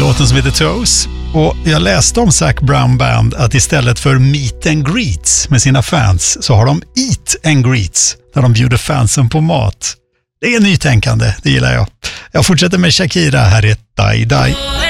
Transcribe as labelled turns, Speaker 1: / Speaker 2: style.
Speaker 1: låten som heter Toes. Och jag läste om Zac Brown Band att istället för meet and greets med sina fans så har de eat and greets där de bjuder fansen på mat. Det är nytänkande, det gillar jag. Jag fortsätter med Shakira, här är Die Die.